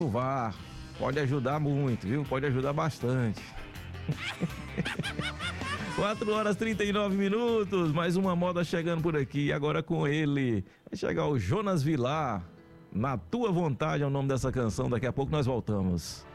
VAR. Pode ajudar muito, viu? Pode ajudar bastante. 4h39, mais uma moda chegando por aqui. Agora com ele, vai chegar o Jonas Vilar. Na Tua Vontade é o nome dessa canção. Daqui a pouco nós voltamos.